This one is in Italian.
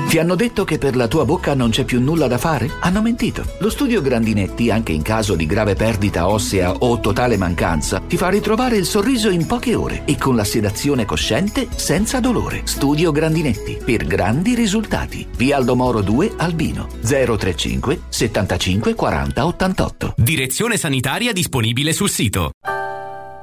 Ti hanno detto che per la tua bocca non c'è più nulla da fare? Hanno mentito. Lo studio Grandinetti, anche in caso di grave perdita ossea o totale mancanza, ti fa ritrovare il sorriso in poche ore e con la sedazione cosciente senza dolore. Studio Grandinetti, per grandi risultati. Via Aldo Moro 2, Albino, 035 75 40 88. Direzione sanitaria disponibile sul sito.